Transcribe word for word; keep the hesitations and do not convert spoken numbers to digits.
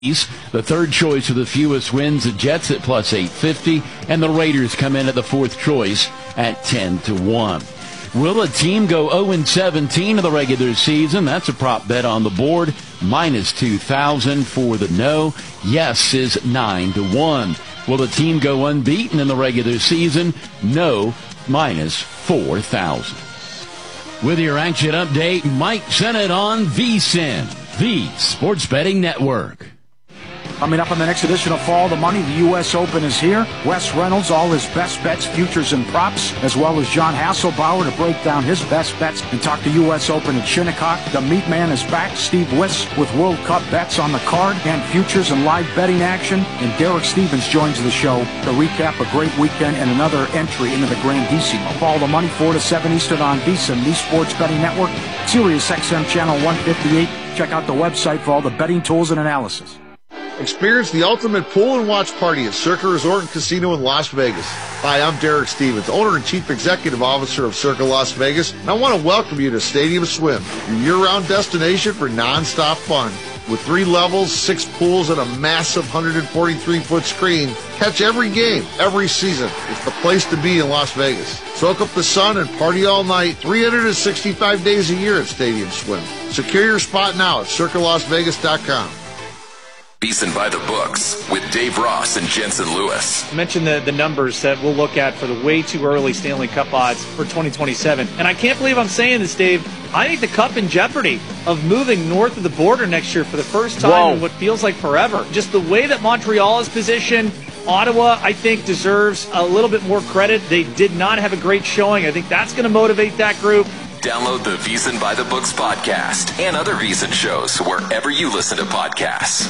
The third choice with the fewest wins, the Jets at plus eight fifty, and the Raiders come in at the fourth choice at ten to one. Will a team go oh and seventeen in the regular season? That's a prop bet on the board. Minus two thousand for the no. Yes is nine to one. Will the team go unbeaten in the regular season? No, minus four thousand. With your action update, Mike Sennett on VSiN, the Sports Betting Network. Coming up on the next edition of Follow the Money, the U S Open is here. Wes Reynolds, all his best bets, futures, and props, as well as John Hasselbauer to break down his best bets and talk to U S Open at Shinnecock. The Meat Man is back. Steve Wiss with World Cup bets on the card and futures and live betting action. And Derek Stevens joins the show to recap a great weekend and another entry into the Grandissimo. Follow the Money, four to seven Eastern on VSiN, the Sports Betting Network, Sirius X M Channel one fifty-eight. Check out the website for all the betting tools and analysis. Experience the ultimate pool and watch party at Circa Resort and Casino in Las Vegas. Hi, I'm Derek Stevens, owner and chief executive officer of Circa Las Vegas, and I want to welcome you to Stadium Swim, your year-round destination for non-stop fun. With three levels, six pools, and a massive one hundred forty-three foot screen, catch every game, every season. It's the place to be in Las Vegas. Soak up the sun and party all night, three hundred sixty-five days a year at Stadium Swim. Secure your spot now at circa las vegas dot com. VSiN by the Books with Dave Ross and Jensen Lewis. I mentioned the, the numbers that we'll look at for the way too early Stanley Cup odds for twenty twenty-seven. And I can't believe I'm saying this, Dave. I think the Cup in jeopardy of moving north of the border next year for the first time Whoa. in what feels like forever. Just the way that Montreal is positioned, Ottawa, I think, deserves a little bit more credit. They did not have a great showing. I think that's going to motivate that group. Download the VSiN by the Books podcast and other VSiN shows wherever you listen to podcasts.